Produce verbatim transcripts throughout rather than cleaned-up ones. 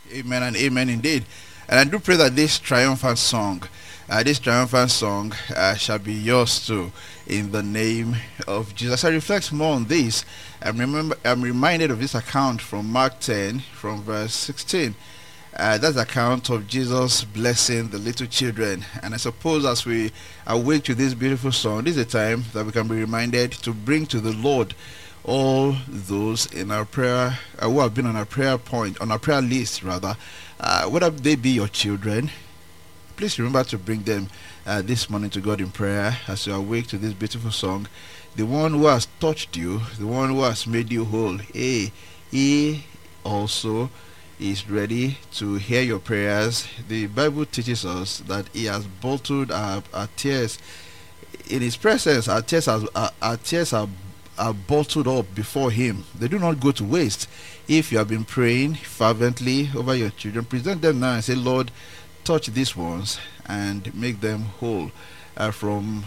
Amen and amen indeed. And I do pray that this triumphant song, uh, this triumphant song uh, shall be yours too, in the name of Jesus. I reflect more on this. I'm, remember, I'm reminded of this account from Mark ten, from verse sixteen. Uh, that's the account of Jesus blessing the little children. And I suppose as we awake to this beautiful song, this is a time that we can be reminded to bring to the Lord all those in our prayer, uh, who have been on our prayer point, on our prayer list rather, uh, whether they be your children. Please remember to bring them uh, this morning to God in prayer as you awake to this beautiful song. The one who has touched you, the one who has made you whole, hey, he also is ready to hear your prayers. The Bible teaches us that he has bottled our, our tears in his presence. Our tears are, our, our tears are are bottled up before him. They do not go to waste. If you have been praying fervently over your children, present them now and say, Lord, touch these ones and make them whole. Uh, from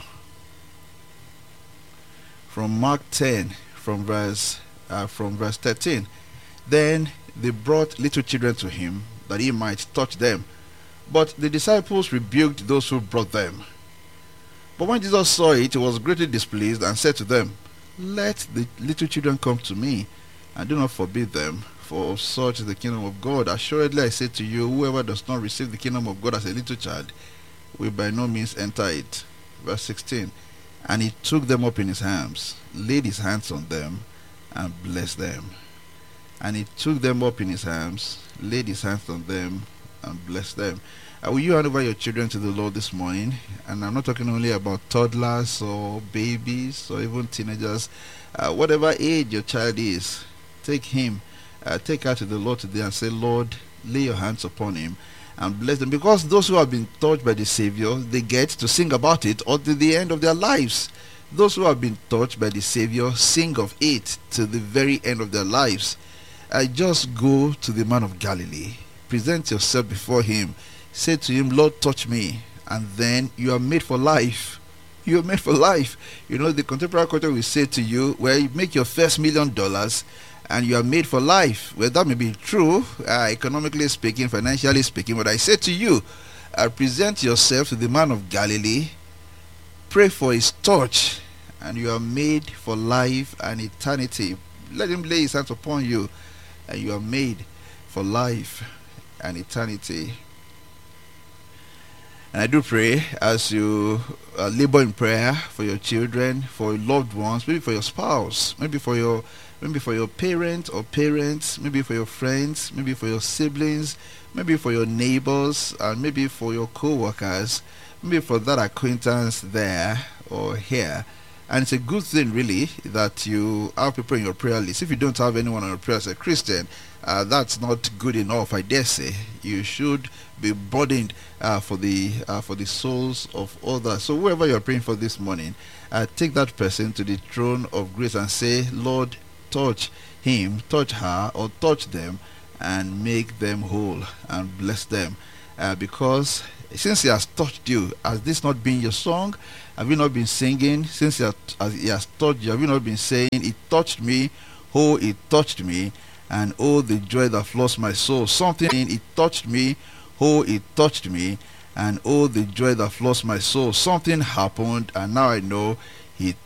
from Mark ten, from verse uh, from verse thirteen. Then they brought little children to him, that he might touch them. But the disciples rebuked those who brought them. But when Jesus saw it, he was greatly displeased and said to them, Let the little children come to me, and do not forbid them, for of such is the kingdom of God. Assuredly I say to you, whoever does not receive the kingdom of God as a little child will by no means enter it. Verse sixteen. And he took them up in his arms, laid his hands on them, and blessed them. And he took them up in his arms, laid his hands on them, and blessed them. Uh, will you hand over your children to the Lord this morning? And I'm not talking only about toddlers or babies or even teenagers. Uh, whatever age your child is, take him, uh, take her to the Lord today and say, Lord, lay your hands upon him and bless them. Because those who have been touched by the Savior, they get to sing about it until the end of their lives. Those who have been touched by the Savior sing of it to the very end of their lives. Uh, just go to the man of Galilee. Present yourself before him. Say to him, Lord, touch me. And then you are made for life. You are made for life. You know, the contemporary culture will say to you, where you make your first million dollars and you are made for life. Well, that may be true, uh, economically speaking, financially speaking. But I say to you, uh, present yourself to the man of Galilee. Pray for his touch. And you are made for life and eternity. Let him lay his hands upon you. And you are made for life and eternity. And I do pray as you uh, labor in prayer for your children, for your loved ones, maybe for your spouse, maybe for your maybe for your parent or parents, maybe for your friends, maybe for your siblings, maybe for your neighbors, and maybe for your co-workers, maybe for that acquaintance there or here. And it's a good thing, really, that you have people in your prayer list. If you don't have anyone on your prayer as a Christian, uh, that's not good enough, I dare say. You should be burdened uh, for the uh, for the souls of others. So whoever you're praying for this morning, uh, take that person to the throne of grace and say, Lord, touch him, touch her, or touch them, and make them whole and bless them. Uh, because since he has touched you, has this not been your song? Have you not been singing? Since he has, as he has touched you, have you not been saying, It touched me, oh, it touched me, and oh, the joy that floods my soul. Something, it touched me, oh, it touched me, and oh, the joy that floods my soul. Something happened, and now I know He